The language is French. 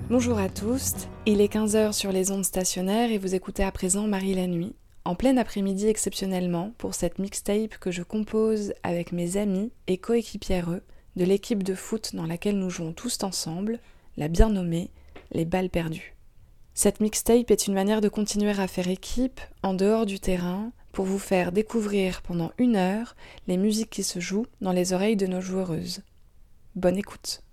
Bonjour à tous, il est 15 heures sur les ondes stationnaires et vous écoutez à présent Marie la nuit, en plein après-midi exceptionnellement pour cette mixtape que je compose avec mes amis et coéquipières de l'équipe de foot dans laquelle nous jouons tous ensemble, la bien nommée les balles perdues. Cette mixtape est une manière de continuer à faire équipe en dehors du terrain pour vous faire découvrir pendant 1 heure les musiques qui se jouent dans les oreilles de nos joueuses. Bonne écoute.